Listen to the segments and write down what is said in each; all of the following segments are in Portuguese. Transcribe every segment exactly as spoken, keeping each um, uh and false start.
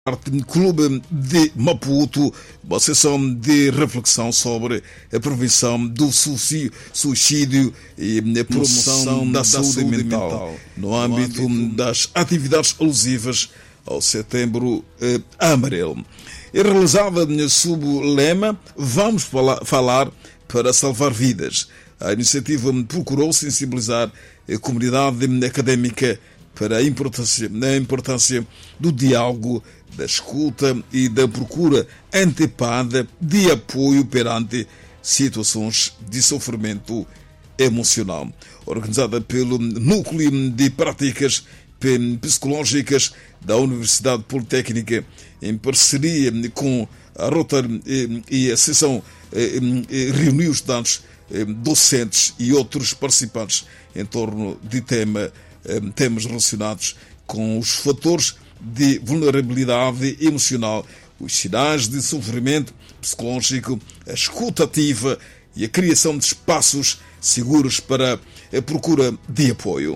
Clube de Maputo, uma sessão de reflexão sobre a prevenção do suicídio e a promoção da saúde mental no âmbito das atividades alusivas ao Setembro Amarelo. É realizada sob o lema Vamos falar para salvar vidas. A iniciativa procurou sensibilizar a comunidade académica para a importância, a importância do diálogo, da escuta e da procura antecipada de apoio perante situações de sofrimento emocional. Organizada pelo Núcleo de Práticas Psicológicas da Universidade Politécnica, em parceria com a Rotary e a Seção, reuniu estudantes, docentes e outros participantes em torno de tema, temas relacionados com os fatores de vulnerabilidade emocional, os sinais de sofrimento psicológico, a escuta ativa e a criação de espaços seguros para a procura de apoio.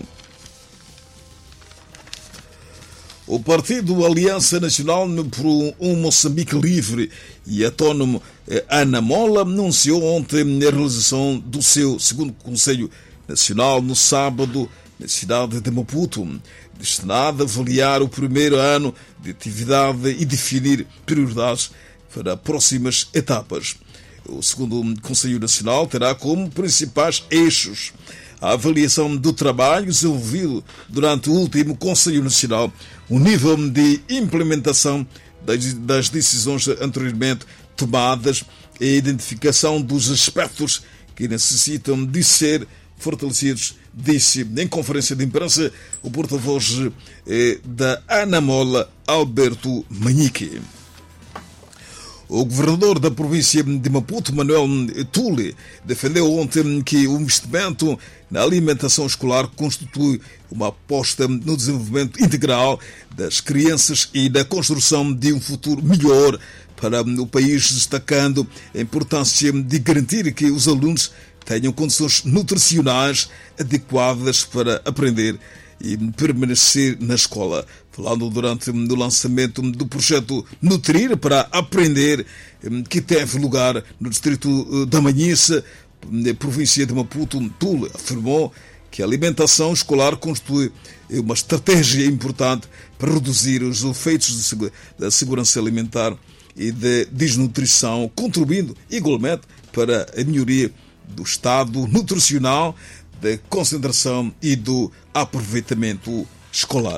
O Partido Aliança Nacional por um Moçambique Livre e Autónomo, ANAMOLA, anunciou ontem a realização do seu segundo Conselho Nacional no sábado na cidade de Maputo, destinado a avaliar o primeiro ano de atividade e definir prioridades para próximas etapas. O segundo Conselho Nacional terá como principais eixos a avaliação do trabalho desenvolvido durante o último Conselho Nacional, o nível de implementação das decisões anteriormente tomadas e a identificação dos aspectos que necessitam de ser fortalecidos, disse em conferência de imprensa o porta-voz eh, da ANAMOLA, Alberto Manique. O governador da província de Maputo, Manuel Tule, defendeu ontem que o investimento na alimentação escolar constitui uma aposta no desenvolvimento integral das crianças e na construção de um futuro melhor para o país, destacando a importância de garantir que os alunos tenham condições nutricionais adequadas para aprender e permanecer na escola. Falando durante o lançamento do projeto Nutrir para Aprender, que teve lugar no distrito da Manhice, na província de Maputo, Tule afirmou que a alimentação escolar constitui uma estratégia importante para reduzir os efeitos da segurança alimentar e da desnutrição, contribuindo igualmente para a melhoria do estado nutricional, da concentração e do aproveitamento escolar.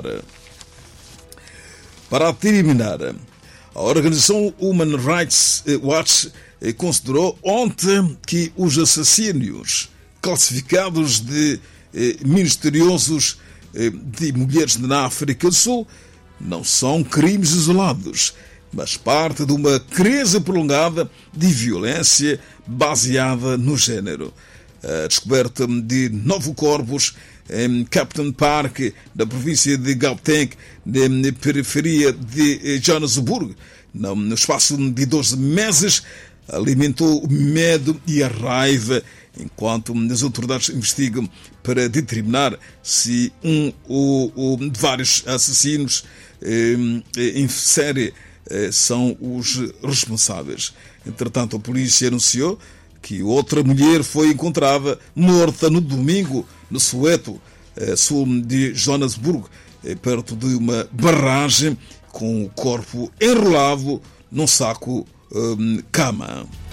Para terminar, a organização Human Rights Watch considerou ontem que os assassínios classificados de misteriosos de mulheres na África do Sul não são crimes isolados, mas parte de uma crise prolongada de violência baseada no género. A descoberta de nove corpos em Captain Park, da província de Gauteng, na periferia de Joanesburgo, no espaço de doze meses, alimentou o medo e a raiva, enquanto as autoridades investigam para determinar se um ou, ou vários assassinos em, em série são os responsáveis. Entretanto, a polícia anunciou que outra mulher foi encontrada morta no domingo no Soweto, sul de Joanesburgo, perto de uma barragem, com o corpo enrolado num saco um, cama.